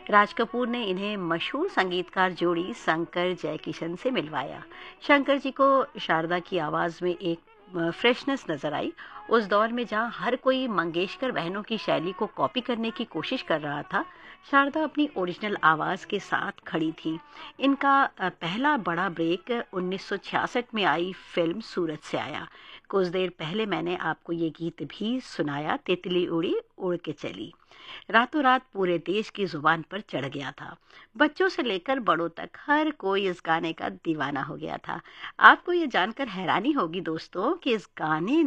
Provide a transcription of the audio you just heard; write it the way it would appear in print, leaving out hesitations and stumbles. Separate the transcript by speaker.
Speaker 1: राज कपूर ने इन्हें मशहूर संगीतकार जोड़ी शंकर जयकिशन से मिलवाया। शंकर जी को शारदा की आवाज़ में एक फ्रेशनेस नज़र आई। उस दौर में जहाँ हर कोई मंगेशकर बहनों की शैली को कॉपी करने की कोशिश कर रहा था, शारदा अपनी ओरिजिनल आवाज़ के साथ खड़ी थी। इनका पहला बड़ा ब्रेक 1966 में आई फिल्म सूरत से आया। कुछ देर पहले मैंने आपको ये गीत भी सुनाया, तितली उड़ी उड़ के चली। रातों रात पूरे देश की जुबान पर चढ़ गया था। बच्चों से लेकर बड़ों तक हर कोई इस गाने का दीवाना हो गया था। आपको ये जानकर हैरानी होगी दोस्तों कि इस गाने